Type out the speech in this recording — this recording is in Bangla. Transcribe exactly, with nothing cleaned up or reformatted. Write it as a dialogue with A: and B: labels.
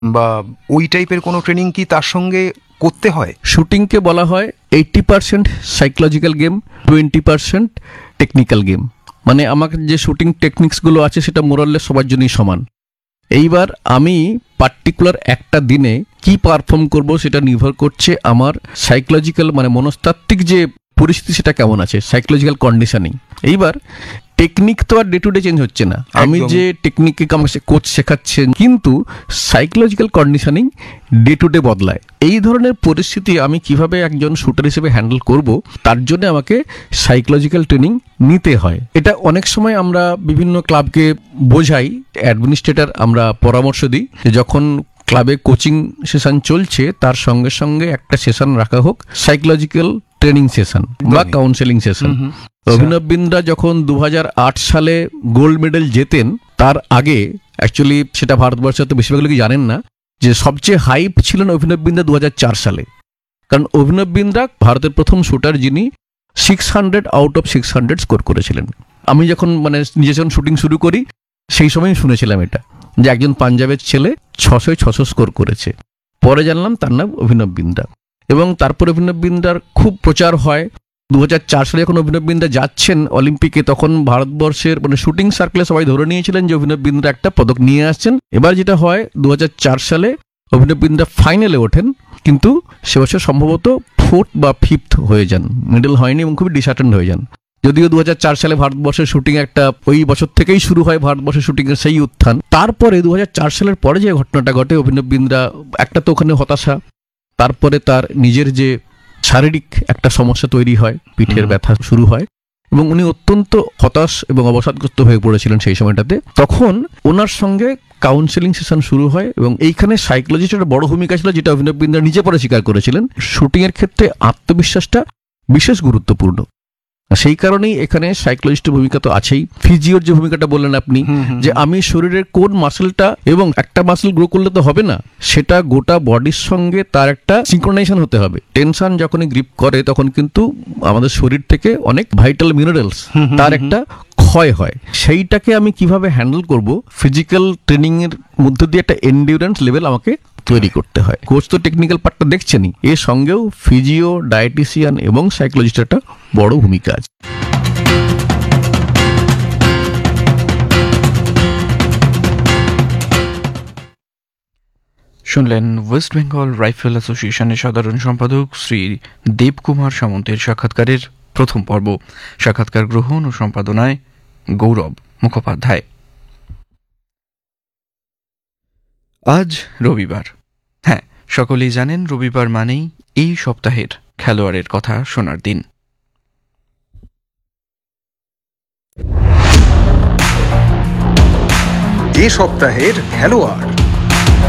A: বা ওই টাইপের কোনো ট্রেনিং কি তার সঙ্গে করতে হয়?
B: শুটিংকে বলা হয় eighty percent psychological game, twenty percent technical game. মানে আমাকে যে শুটিং টেকনিক্সগুলো আছে সেটা মোরাললে সবার জন্যই সমান। এইবার আমি পার্টিকুলার একটা দিনে কি পারফর্ম করব সেটা নির্ভর করছে আমার সাইকোলজিক্যাল মানে মনস্তাত্ত্বিক যে পরিস্থিতি সেটা কেমন আছে, সাইকোলজিক্যাল কন্ডিশনিং। এইবার টেকনিক তো আর ডে টু ডে চেঞ্জ হচ্ছে না, আমি যে টেকনিকে আমাকে কোচ শেখাচ্ছেন, কিন্তু psychological conditioning day to day বদলায়। এই ধরনের পরিস্থিতি আমি কিভাবে একজন শুটার হিসেবে হ্যান্ডেল করব, তার জন্য আমাকে সাইকোলজিক্যাল ট্রেনিং নিতে হয়। এটা অনেক সময় আমরা বিভিন্ন ক্লাবকে বোঝাই, অ্যাডমিনিস্ট্রেটর আমরা পরামর্শ দিই যে যখন ক্লাবে কোচিং সেশন চলছে তার সঙ্গে সঙ্গে একটা সেশন রাখা হোক সাইকোলজিক্যাল ট্রেনিং সেশন বা কাউন্সেলিং সেশন। অভিনব বিন্দ্রা যখন দু হাজার আট সালে গোল্ড মেডেল জেতেন, তার আগে অ্যাকচুয়ালি সেটা ভারতবর্ষে তো বেশিরভাগ লোকই জানেন না যে সবচেয়ে হাইপ ছিলেন অভিনব বিন্দ্রা দু হাজার চার সালে। কারণ অভিনব বিন্দ্রা ভারতের প্রথম শুটার যিনি six hundred out of six hundred score করেছিলেন। আমি যখন মানে নিজে যখন শুটিং শুরু করি সেই সময় শুনেছিলাম এটা, যে একজন পাঞ্জাবের ছেলে ছশোয় ছশো স্কোর করেছে। পরে জানলাম তার নাম অভিনব বিন্দ্রা, এবং তারপর অভিনব বিন্দ্রার খুব প্রচার হয়। দু হাজার চার সালে যখন অভিনব বিন্দ্রা যাচ্ছেন অলিম্পিকে, তখন ভারতবর্ষের মানে শুটিং সার্কেলে সবাই ধরে নিয়েছিলেন যে অভিনব বিন্দ্রা একটা পদক নিয়ে আসছেন। এবার যেটা হয়, দু হাজার চার সালে অভিনব বিন্দ্রা ফাইনালে ওঠেন, কিন্তু সে বছর সম্ভবত ফোর্থ বা ফিফথ হয়ে যান, মিডল হয়নি এবং খুবই ডিসঅ্যাটেন্ড হয়ে যান। যদিও দু হাজার চার সালে ভারতবর্ষের শুটিং একটা ওই বছর থেকেই শুরু হয় ভারতবর্ষের শুটিংয়ের সেই উত্থান। তারপরে দু হাজার চার সালের পরে যে ঘটনাটা ঘটে, অভিনব বিন্দ্রা একটা তো ওখানে হতাশা, তারপরে তার নিজের যে শারীরিক একটা সমস্যা তৈরি হয়, পিঠের ব্যথা শুরু হয়, এবং উনি অত্যন্ত হতাশ এবং অবসাদগ্রস্ত হয়ে পড়েছিলেন সেই সময়টাতে। তখন ওনার সঙ্গে কাউন্সেলিং সেশন শুরু হয়, এবং এইখানে সাইকোলজিস্টের একটা বড় ভূমিকা ছিল, যেটা অভিনব বিন্দ্রা নিজে পরে স্বীকার করেছিলেন। শুটিংয়ের ক্ষেত্রে আত্মবিশ্বাসটা বিশেষ গুরুত্বপূর্ণ, সেই কারণেই এখানে সাইকোলজিস্টের ভূমিকা তো আছেই। ফিজিওর যে ভূমিকাটা বললেন আপনি, যে আমি শরীরের কোন মাসেলটা, এবং একটা মাসেল গ্রো করলে তো হবে না, সেটা গোটা বডির সঙ্গে তার একটা সিনক্রোনাইজেশন হতে হবে। টেনশন যখনই গ্রিপ করে তখন কিন্তু আমাদের শরীর থেকে অনেক ভাইটাল মিনারেলস তার একটা ক্ষয় হয়। সেইটাকে আমি কিভাবে হ্যান্ডেল করব, ফিজিক্যাল ট্রেনিং এর মধ্যে দিয়ে একটা এন্ডিউরেন্স লেভেল আমাকে তৈরি করতে হয়। কোচ তো টেকনিক্যাল পার্টটা দেখছেনই, এর সঙ্গেও ফিজিও, ডায়েটিশিয়ান এবং সাইকোলজিস্টের একটা বড় ভূমিকা আছে।
C: শুনলেন ওয়েস্ট বেঙ্গল রাইফেল অ্যাসোসিয়েশনের সাধারণ সম্পাদক শ্রী দেবকুমার সামন্তের সাক্ষাৎকারের প্রথম পর্ব। সাক্ষাৎকার গ্রহণ ও সম্পাদনায় গৌরব মুখোপাধ্যায়। আজ রবিবার। হ্যাঁ, সকলেই জানেন রবিবার মানেই এই সপ্তাহের খেলোয়াড়ের কথা শোনার দিন।
A: এ সপ্তাহের খেলোয়াড়।